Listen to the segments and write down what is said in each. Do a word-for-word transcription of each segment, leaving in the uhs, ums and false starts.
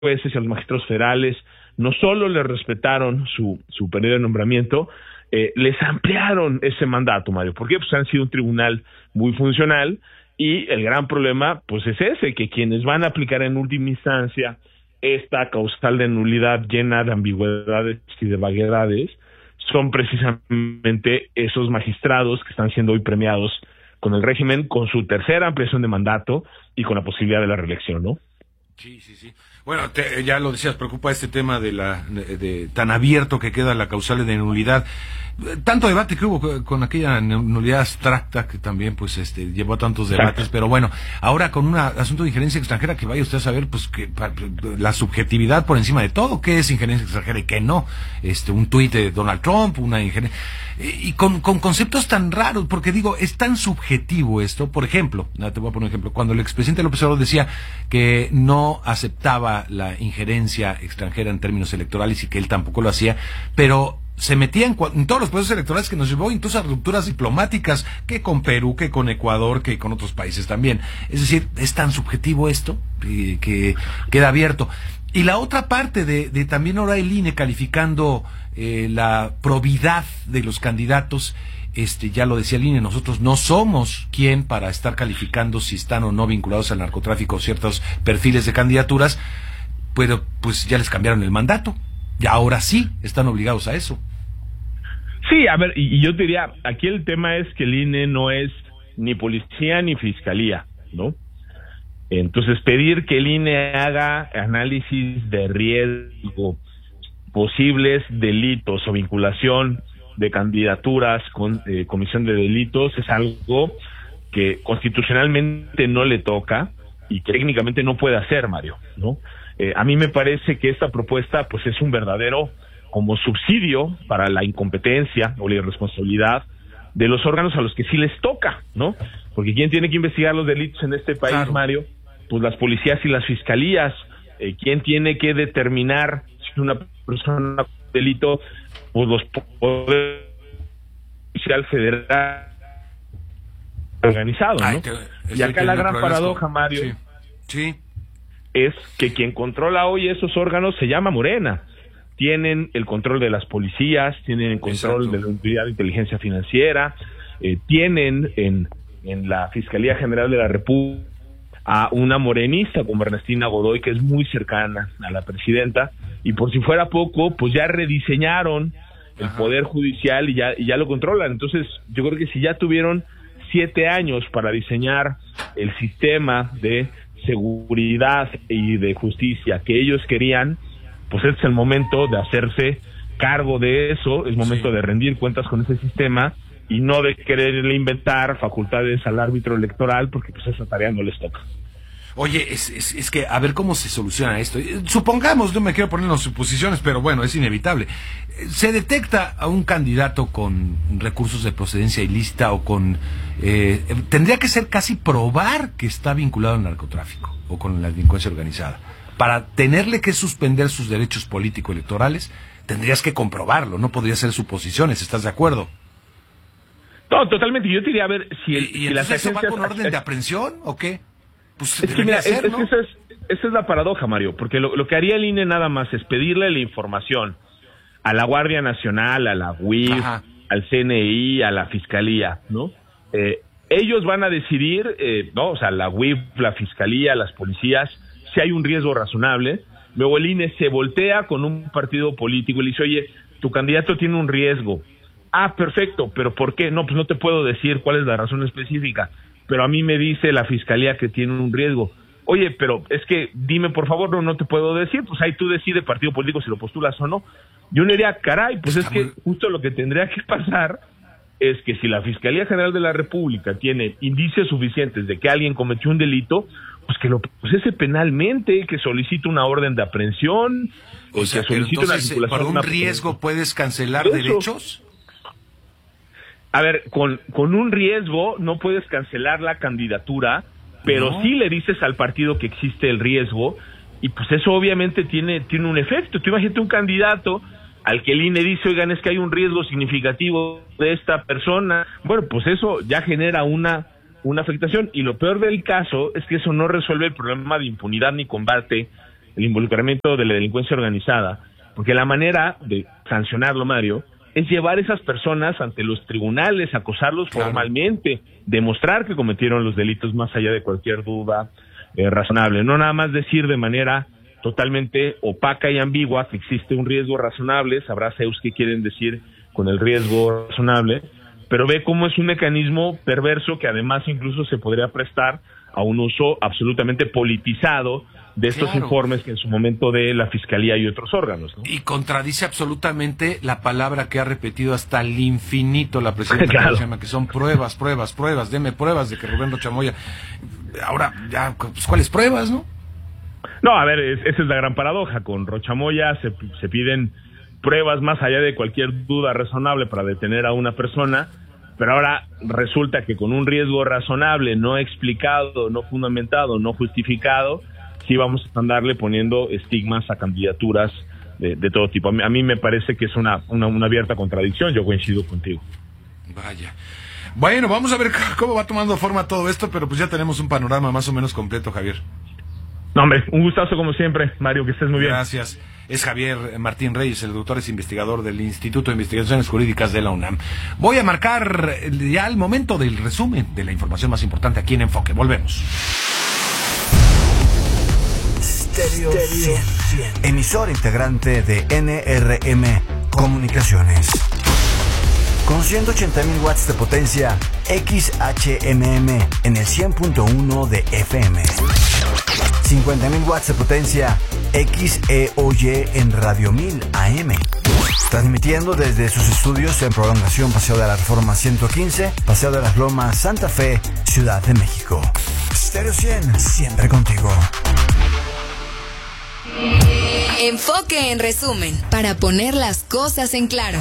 jueces y a los magistrados federales no solo les respetaron su, su periodo de nombramiento, eh, les ampliaron ese mandato, Mario. ¿Por qué? Pues han sido un tribunal muy funcional y el gran problema pues es ese, que quienes van a aplicar en última instancia esta causal de nulidad llena de ambigüedades y de vaguedades son precisamente esos magistrados que están siendo hoy premiados con el régimen, con su tercera ampliación de mandato y con la posibilidad de la reelección, ¿no? Sí, sí, sí. Bueno, te, ya lo decías, preocupa este tema de la de, de tan abierto que queda la causal de nulidad. Tanto debate que hubo con aquella nulidad abstracta que también pues este llevó a tantos debates, pero bueno, ahora con un asunto de injerencia extranjera que vaya usted a saber pues que la subjetividad por encima de todo, qué es injerencia extranjera y qué no, este un tuit de Donald Trump, una injerencia y con, con conceptos tan raros, porque digo, es tan subjetivo esto. Por ejemplo, te voy a poner un ejemplo, cuando el expresidente López Obrador decía que no aceptaba la injerencia extranjera en términos electorales y que él tampoco lo hacía, pero se metía en, en todos los procesos electorales que nos llevó incluso a rupturas diplomáticas, que con Perú, que con Ecuador, que con otros países también. Es decir, es tan subjetivo esto que, que queda abierto. Y la otra parte de, de también ahora el I N E calificando eh, la probidad de los candidatos, este ya lo decía el I N E, nosotros no somos quien para estar calificando si están o no vinculados al narcotráfico ciertos perfiles de candidaturas, pero pues ya les cambiaron el mandato. Y ahora sí, están obligados a eso. Sí, a ver, y, y yo te diría, aquí el tema es que el I N E no es ni policía ni fiscalía, ¿no? Entonces, pedir que el I N E haga análisis de riesgo, posibles delitos o vinculación de candidaturas con eh, comisión de delitos es algo que constitucionalmente no le toca y que técnicamente no puede hacer, Mario, ¿no? Eh, a mí me parece que esta propuesta pues es un verdadero como subsidio para la incompetencia o la irresponsabilidad de los órganos a los que sí les toca, ¿no? Porque ¿quién tiene que investigar los delitos en este país, claro, Mario? Pues las policías y las fiscalías. Eh, ¿Quién tiene que determinar si una persona delito? Pues los poderes judicial federal organizado, ¿no? Ay, te, y acá la gran paradoja, Mario, sí. Sí. es que quien controla hoy esos órganos se llama Morena. Tienen el control de las policías, tienen el control Exacto. de la unidad de inteligencia financiera, eh, tienen en, en la Fiscalía General de la República a una morenista como Ernestina Godoy, que es muy cercana a la presidenta, y por si fuera poco, pues ya rediseñaron el Ajá. Poder Judicial y ya, y ya lo controlan. Entonces, yo creo que si ya tuvieron siete años para diseñar el sistema de seguridad y de justicia que ellos querían, pues este es el momento de hacerse cargo de eso, es momento sí. de rendir cuentas con ese sistema y no de quererle inventar facultades al árbitro electoral, porque pues esa tarea no les toca. Oye, es, es, es que a ver cómo se soluciona esto. Supongamos, no me quiero poner en las suposiciones, pero bueno, es inevitable. Se detecta a un candidato con recursos de procedencia ilícita o con... Eh, tendría que ser casi probar que está vinculado al narcotráfico o con la delincuencia organizada. Para tenerle que suspender sus derechos político-electorales, tendrías que comprobarlo, no podría ser suposiciones, ¿estás de acuerdo? No, totalmente. Yo te diría, a ver, si... El, ¿Y, y si entonces las eso va agencias... con orden de aprehensión o qué? Pues es que mira, ser, es, ¿no? es que esa, es, esa es la paradoja, Mario, porque lo, lo que haría el I N E nada más es pedirle la información a la Guardia Nacional, a la U I F, Ajá. al C N I, a la Fiscalía, ¿no? Eh, ellos van a decidir, eh, ¿no? O sea, la U I F, la Fiscalía, las policías, si hay un riesgo razonable. Luego el I N E se voltea con un partido político y le dice, oye, tu candidato tiene un riesgo. Ah, perfecto, pero ¿por qué? No, pues no te puedo decir cuál es la razón específica, pero a mí me dice la Fiscalía que tiene un riesgo. Oye, pero es que dime por favor, no, no te puedo decir, pues ahí tú decides, partido político, si lo postulas o no. Yo le diría, caray, pues es que justo lo que tendría que pasar es que si la Fiscalía General de la República tiene indicios suficientes de que alguien cometió un delito, pues que lo procese penalmente, que solicite una orden de aprehensión, o sea, que solicite una vinculación. ¿Por un riesgo puedes cancelar Eso. derechos? A ver, con, con un riesgo no puedes cancelar la candidatura, pero no. sí le dices al partido que existe el riesgo, y pues eso obviamente tiene, tiene un efecto. Tú imagínate un candidato al que el I N E dice, oigan, es que hay un riesgo significativo de esta persona. Bueno, pues eso ya genera una, una afectación, y lo peor del caso es que eso no resuelve el problema de impunidad ni combate el involucramiento de la delincuencia organizada, porque la manera de sancionarlo, Mario, es llevar a esas personas ante los tribunales, acosarlos claro. formalmente, demostrar que cometieron los delitos más allá de cualquier duda eh, razonable, no nada más decir de manera totalmente opaca y ambigua que existe un riesgo razonable, sabrá Zeus qué quieren decir con el riesgo razonable, pero ve cómo es un mecanismo perverso que además incluso se podría prestar a un uso absolutamente politizado de estos claro. informes que en su momento de la Fiscalía y otros órganos, ¿no? Y contradice absolutamente la palabra que ha repetido hasta el infinito la presidenta claro. Claudia, que son pruebas, pruebas, pruebas, deme pruebas de que Rubén Rocha Moya. Ahora, ya, pues, ¿cuáles pruebas, no? No, a ver, es, esa es la gran paradoja. Con Rocha Moya se, se piden pruebas más allá de cualquier duda razonable para detener a una persona, pero ahora resulta que con un riesgo razonable, no explicado, no fundamentado, no justificado, sí vamos a andarle poniendo estigmas a candidaturas de, de todo tipo. A mí, a mí me parece que es una, una, una abierta contradicción, yo coincido contigo. Vaya. Bueno, vamos a ver cómo va tomando forma todo esto, pero pues ya tenemos un panorama más o menos completo, Javier. No, hombre, un gustazo como siempre, Mario, que estés muy bien. Gracias. Es Javier Martín Reyes, el doctor es investigador del Instituto de Investigaciones Jurídicas de la UNAM. Voy a marcar ya el momento del resumen de la información más importante aquí en Enfoque. Volvemos. Stereo cien, emisor integrante de N R M Comunicaciones. Con ciento ochenta mil watts de potencia X H M M en el cien punto uno de F M. cincuenta mil watts de potencia X E O Y en Radio mil A M. Transmitiendo desde sus estudios en prolongación Paseo de la Reforma ciento quince, Paseo de las Lomas, Santa Fe, Ciudad de México. Stereo cien, siempre contigo. Enfoque en resumen, para poner las cosas en claro.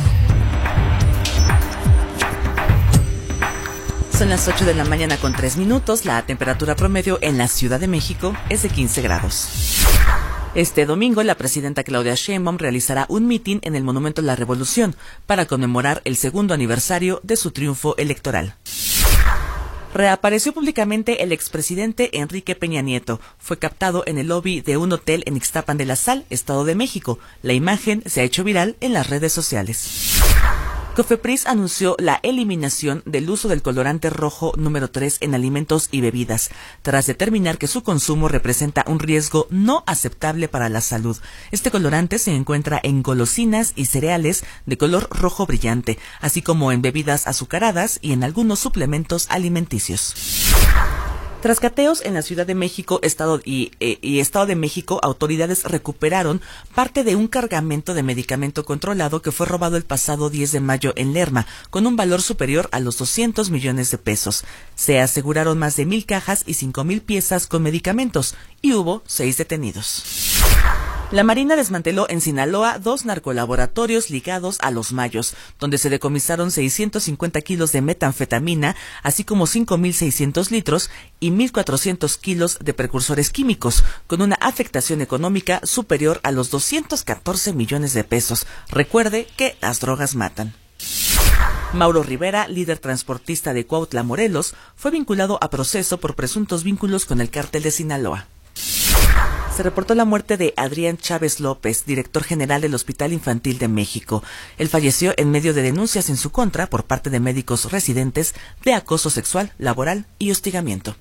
Son las ocho de la mañana con tres minutos. La temperatura promedio en la Ciudad de México es de quince grados. Este domingo, la presidenta Claudia Sheinbaum realizará un mitin en el Monumento a la Revolución para conmemorar el segundo aniversario de su triunfo electoral. Reapareció públicamente el expresidente Enrique Peña Nieto. Fue captado en el lobby de un hotel en Ixtapan de la Sal, Estado de México. La imagen se ha hecho viral en las redes sociales. Cofepris anunció la eliminación del uso del colorante rojo número tres en alimentos y bebidas, tras determinar que su consumo representa un riesgo no aceptable para la salud. Este colorante se encuentra en golosinas y cereales de color rojo brillante, así como en bebidas azucaradas y en algunos suplementos alimenticios. Tras cateos en la Ciudad de México Estado y, eh, y Estado de México, autoridades recuperaron parte de un cargamento de medicamento controlado que fue robado el pasado diez de mayo en Lerma, con un valor superior a los doscientos millones de pesos. Se aseguraron más de mil cajas y cinco mil piezas con medicamentos, y hubo seis detenidos. La Marina desmanteló en Sinaloa dos narcolaboratorios ligados a los Mayos, donde se decomisaron seiscientos cincuenta kilos de metanfetamina, así como cinco mil seiscientos litros y mil cuatrocientos kilos de precursores químicos, con una afectación económica superior a los doscientos catorce millones de pesos. Recuerde que las drogas matan. Mauro Rivera, líder transportista de Cuautla, Morelos, fue vinculado a proceso por presuntos vínculos con el cártel de Sinaloa. Se reportó la muerte de Adrián Chávez López, director general del Hospital Infantil de México. Él falleció en medio de denuncias en su contra por parte de médicos residentes de acoso sexual, laboral y hostigamiento.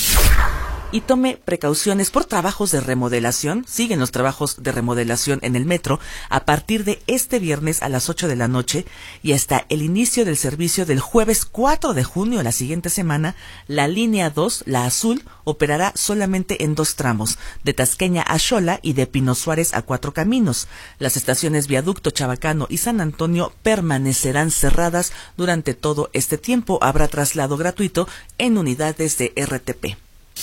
Y tome precauciones por trabajos de remodelación. Siguen los trabajos de remodelación en el metro a partir de este viernes a las ocho de la noche y hasta el inicio del servicio del jueves cuatro de junio, la siguiente semana. La línea dos, la azul, operará solamente en dos tramos, de Tasqueña a Xola y de Pino Suárez a Cuatro Caminos. Las estaciones Viaducto, Chabacano y San Antonio permanecerán cerradas durante todo este tiempo. Habrá traslado gratuito en unidades de R T P.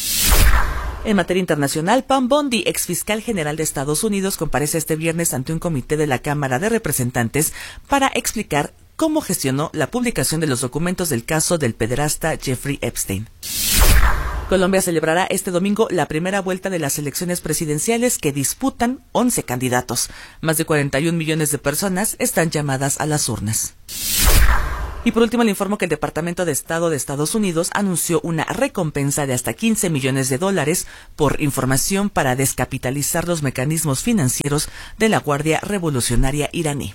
En materia internacional, Pam Bondi, exfiscal general de Estados Unidos, comparece este viernes ante un comité de la Cámara de Representantes para explicar cómo gestionó la publicación de los documentos del caso del pederasta Jeffrey Epstein. Colombia celebrará este domingo la primera vuelta de las elecciones presidenciales que disputan once candidatos. Más de cuarenta y un millones de personas están llamadas a las urnas. Y por último, le informo que el Departamento de Estado de Estados Unidos anunció una recompensa de hasta quince millones de dólares por información para descapitalizar los mecanismos financieros de la Guardia Revolucionaria iraní.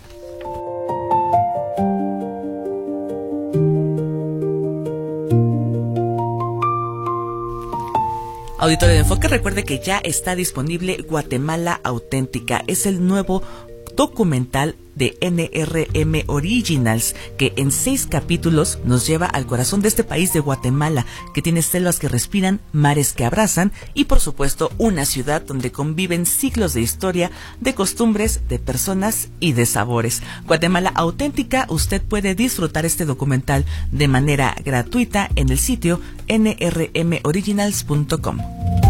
Auditorio de Enfoque, recuerde que ya está disponible Guatemala Auténtica. Es el nuevo documental de N R M Originals, que en seis capítulos nos lleva al corazón de este país de Guatemala, que tiene selvas que respiran, mares que abrazan y por supuesto una ciudad donde conviven siglos de historia, de costumbres, de personas y de sabores. Guatemala Auténtica, usted puede disfrutar este documental de manera gratuita en el sitio N R M originals punto com.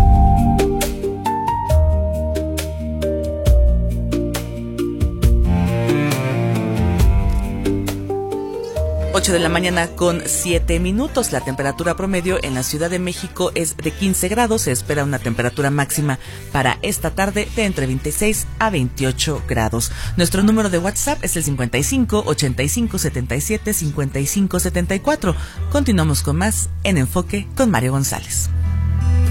ocho de la mañana con siete minutos. La temperatura promedio en la Ciudad de México es de quince grados. Se espera una temperatura máxima para esta tarde de entre veintiséis a veintiocho grados. Nuestro número de WhatsApp es el cincuenta y cinco, ochenta y cinco, setenta y siete, cincuenta y cinco, setenta y cuatro. Continuamos con más en Enfoque con Mario González.